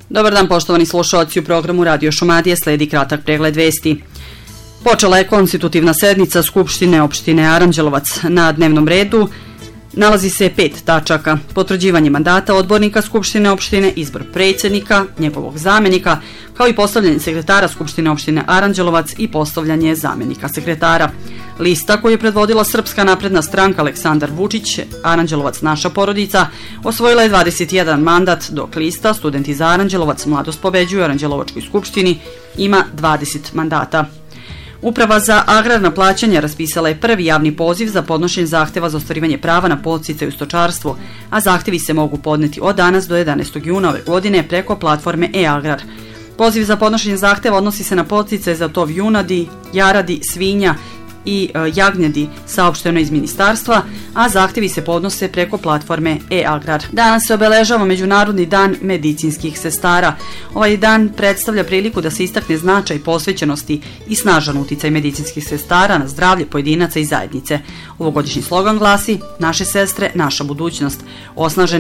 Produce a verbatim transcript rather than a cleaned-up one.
Dobar dan, poštovani slušalci, u programu Radio Šumadije sledi kratak pregled vesti. Počela je konstitutivna sednica Skupštine opštine Aranđelovac. Na dnevnom redu nalazi se pet tačaka: potvrđivanje mandata odbornika Skupštine opštine, izbor predsjednika, njegovog zamenika, kao i postavljanje sekretara Skupštine opštine Aranđelovac i postavljanje zamenika sekretara. Lista koju je predvodila Srpska napredna stranka Aleksandar Vučić, Aranđelovac naša porodica, osvojila je dvadeset jedan mandat, dok lista Studenti za Aranđelovac mladost pobeđuju u Aranđelovačkoj skupštini ima dvadeset mandata. Uprava za agrarna plaćanja raspisala je prvi javni poziv za podnošenje zahteva za ostvarivanje prava na podsticaj u stočarstvu, a zahtevi se mogu podneti od danas do jedanaestog juna ove godine preko platforme e-agrar. Poziv za podnošenje zahteva odnosi se na podsticaj za tov junadi, jaradi, svinja i e, jagnjadi, saopšteno iz ministarstva, a zahtevi se podnose preko platforme e-agrar. Danas se obeležava Međunarodni dan medicinskih sestara. Ovaj dan predstavlja priliku da se istakne značaj posvećenosti i snažan uticaj medicinskih sestara na zdravlje pojedinaca i zajednice. Ovogodišnji slogan glasi: naše sestre, naša budućnost. Osnažene